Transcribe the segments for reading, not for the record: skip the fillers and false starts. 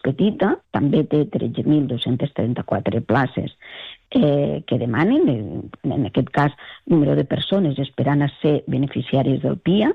petita, també té 13.234 places que demanen, en aquest cas, número de persones esperant a ser beneficiaris del PIA,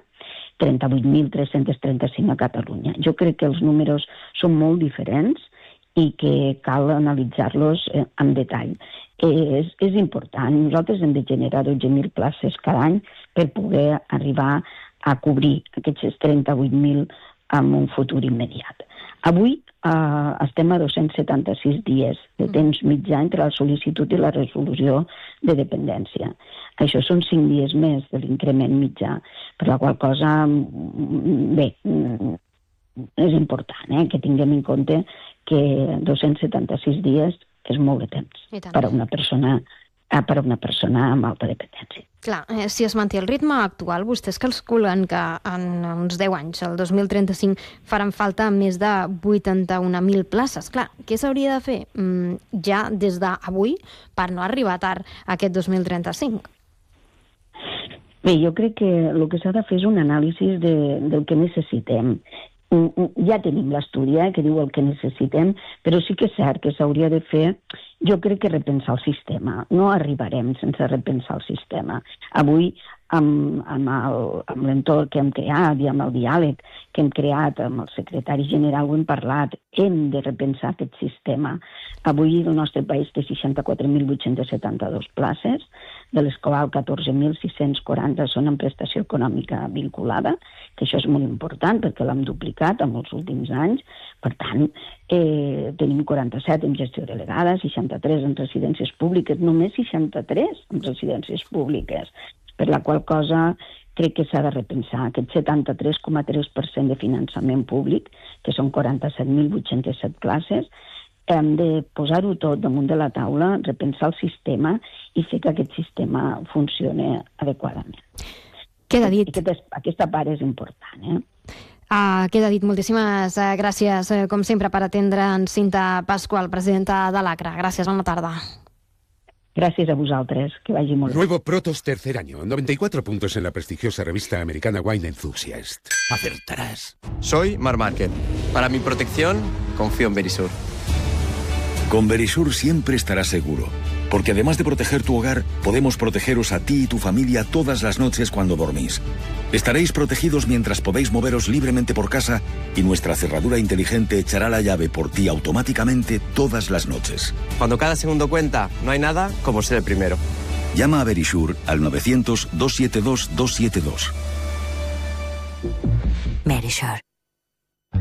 38.335 a Catalunya. Jo crec que els números són molt diferents i que cal analitzar-los en detall. És important. Nosaltres hem de generar 12.000 places cada any per poder arribar a cobrir aquests 38.000 en un futur immediat. Avui estem a 276 dies de temps mitjà entre la sol·licitud i la resolució de dependència. Això són 5 dies més de l'increment mitjà, per la qual cosa, bé, és important que tinguem en compte que 276 dies és molt de temps per a una persona amb alta dependència. Clar, si es manté el ritme actual, vostès calculen que en uns 10 anys, el 2035, faran falta més de 81.000 places. Clar, què s'hauria de fer ja des d'avui per no arribar tard a aquest 2035? Bé, jo crec que el que s'ha de fer és un anàlisi del que necessitem. Ja tenim l'estudi que diu el que necessitem, però sí que és cert que s'hauria de fer, jo crec que repensar el sistema. No arribarem sense repensar el sistema. Avui, amb l'entorn que hem creat i amb el diàleg que hem creat amb el secretari general, ho hem parlat, hem de repensar aquest sistema. Avui el nostre país té 64.872 places, de les quals 14.640 són en prestació econòmica vinculada, que això és molt important perquè l'hem duplicat en els últims anys. Per tant, tenim 47 en gestió delegada, 63 en residències públiques, només 63 en residències públiques, per la qual cosa crec que s'ha de repensar aquest 73,3% de finançament públic, que són 47.807 places. Hem de posar-ho tot damunt de la taula, repensar el sistema i fer que aquest sistema funcioni adequadament. Queda dit. Aquesta part és important. Queda dit. Moltíssimes gràcies, com sempre, per atendre'ns, Cinta Pascual, presidenta de l'ACRA. Gràcies, bona tarda. Gracias a vosotros, que vaya muy bien. Nuevo Protos tercer año, 94 puntos en la prestigiosa revista americana Wine Enthusiast. Acertarás. Soy Marc Márquez. Para mi protección, confío en Verisur. Con Verisur siempre estarás seguro, porque además de proteger tu hogar, podemos protegeros a ti y tu familia todas las noches cuando dormís. Estaréis protegidos mientras podéis moveros libremente por casa y nuestra cerradura inteligente echará la llave por ti automáticamente todas las noches. Cuando cada segundo cuenta, no hay nada como ser el primero. Llama a Verisur al 900-272-272. Verisur.